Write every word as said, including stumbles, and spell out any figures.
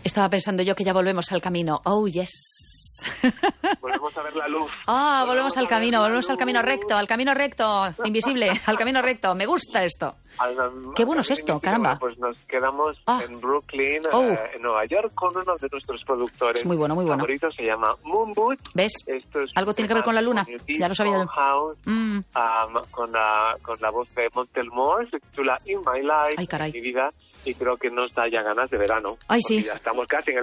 Estaba pensando yo que ya volvemos al camino. Oh, yes. Volvemos a ver la luz. Ah, oh, volvemos, volvemos al camino, volvemos luz. al camino recto, al camino recto, invisible, al camino recto. Me gusta esto. Al, Qué bueno es esto, caramba. Pues nos quedamos oh. en Brooklyn, oh. eh, en Nueva York, con uno de nuestros productores. Es muy bueno, muy bueno. favoritos, se llama Moon Boot. ¿Ves? Esto es Algo tiene que ver con la luna. Ya lo sabía yo. House, mm. um, con, la, con la voz de Montel Moore, se titula In My Life, Ay, caray. Mi vida, y creo que nos da ya ganas de verano. Ay, sí. Ya estamos casi en el